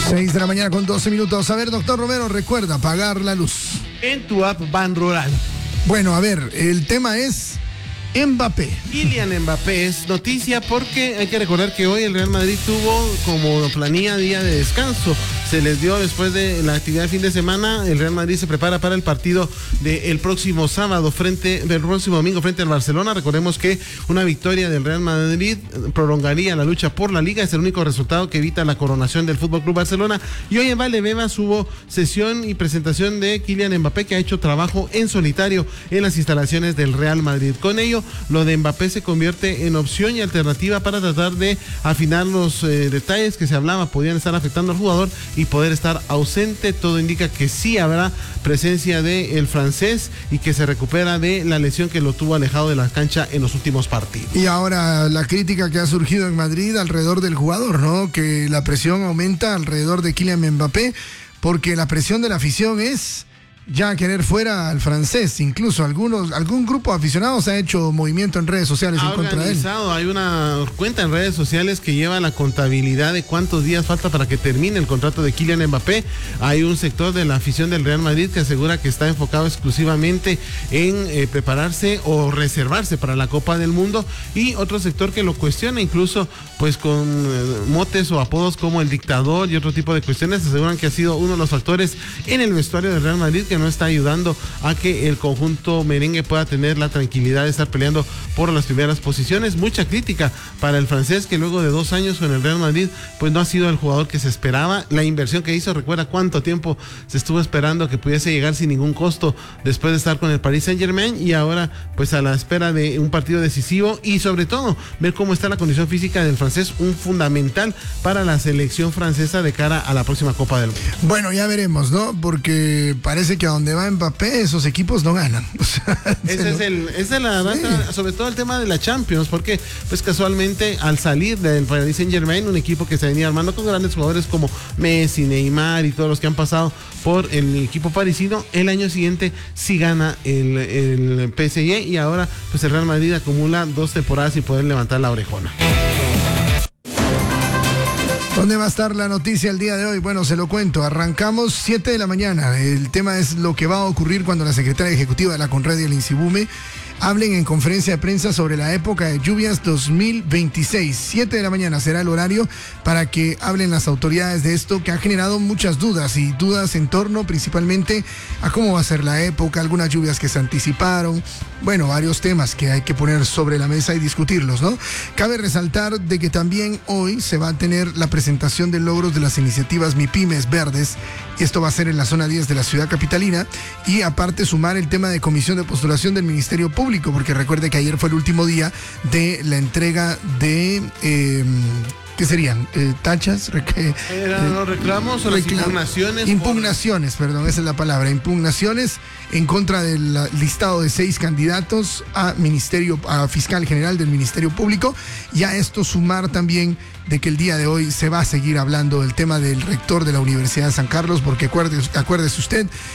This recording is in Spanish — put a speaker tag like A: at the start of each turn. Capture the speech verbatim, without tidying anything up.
A: seis de la mañana con doce minutos. A ver, doctor Romero, recuerda apagar la luz.
B: En tu app Ban Rural.
A: Bueno, a ver, el tema es Mbappé.
B: Kylian Mbappé es noticia porque hay que recordar que hoy el Real Madrid tuvo como planilla día de descanso. Se les dio después de la actividad de fin de semana. El Real Madrid se prepara para el partido del próximo sábado frente, del próximo domingo frente al Barcelona. Recordemos que una victoria del Real Madrid prolongaría la lucha por la Liga. Es el único resultado que evita la coronación del Fútbol Club Barcelona. Y hoy en Valdebebas hubo sesión y presentación de Kylian Mbappé, que ha hecho trabajo en solitario en las instalaciones del Real Madrid. Con ello, lo de Mbappé se convierte en opción y alternativa para tratar de afinar los eh, detalles que se hablaba podían estar afectando al jugador y poder estar ausente. Todo indica que sí habrá presencia del francés y que se recupera de la lesión que lo tuvo alejado de la cancha en los últimos partidos.
A: Y ahora la crítica que ha surgido en Madrid alrededor del jugador, ¿no? Que la presión aumenta alrededor de Kylian Mbappé porque la presión de la afición es ya querer fuera al francés. Incluso algunos, algún grupo de aficionados ha hecho movimiento en redes sociales
B: ha
A: en contra de él.
B: Hay una cuenta en redes sociales que lleva la contabilidad de cuántos días falta para que termine el contrato de Kylian Mbappé. Hay un sector de la afición del Real Madrid que asegura que está enfocado exclusivamente en eh, prepararse o reservarse para la Copa del Mundo, y otro sector que lo cuestiona, incluso pues con eh, motes o apodos como el dictador y otro tipo de cuestiones. Aseguran que ha sido uno de los factores en el vestuario del Real Madrid que no está ayudando a que el conjunto merengue pueda tener la tranquilidad de estar peleando por las primeras posiciones. Mucha crítica para el francés, que luego de dos años con el Real Madrid pues no ha sido el jugador que se esperaba. La inversión que hizo, recuerda cuánto tiempo se estuvo esperando que pudiese llegar sin ningún costo después de estar con el Paris Saint-Germain, y ahora pues a la espera de un partido decisivo y sobre todo ver cómo está la condición física del francés, un fundamental para la selección francesa de cara a la próxima Copa del Mundo.
A: Bueno, ya veremos, ¿no? Porque parece que a donde va Mbappé, esos equipos no ganan. O sea,
B: Ese es el, esa es la base, sí. Sobre todo el tema de la Champions, porque pues casualmente al salir del Paris Saint-Germain, un equipo que se venía armando con grandes jugadores como Messi, Neymar y todos los que han pasado por el equipo parisino, el año siguiente sí gana el, el P S G, y ahora pues el Real Madrid acumula dos temporadas sin poder levantar la orejona.
A: ¿Dónde va a estar la noticia el día de hoy? Bueno, se lo cuento. Arrancamos siete de la mañana. El tema es lo que va a ocurrir cuando la secretaria ejecutiva de la Conred y el INSIBUME hablen en conferencia de prensa sobre la época de lluvias dos mil veintiséis. siete de la mañana será el horario para que hablen las autoridades de esto, que ha generado muchas dudas, y dudas en torno principalmente a cómo va a ser la época, algunas lluvias que se anticiparon. Bueno, varios temas que hay que poner sobre la mesa y discutirlos, ¿no? Cabe resaltar de que también hoy se va a tener la presentación de logros de las iniciativas MIPYMES Verdes. Esto va a ser en la zona diez de la ciudad capitalina, y aparte sumar el tema de comisión de postulación del Ministerio Público, porque recuerde que ayer fue el último día de la entrega de... Eh, ¿Qué serían? Eh, ¿Tachas?
B: Eh, ¿Los reclamos o las
A: reclam
B: impugnaciones?
A: Impugnaciones, por... perdón, esa es la palabra. Impugnaciones en contra del listado de seis candidatos a ministerio, a fiscal general del Ministerio Público. Y a esto sumar también de que el día de hoy se va a seguir hablando del tema del rector de la Universidad de San Carlos, porque acuérdese, acuérdese usted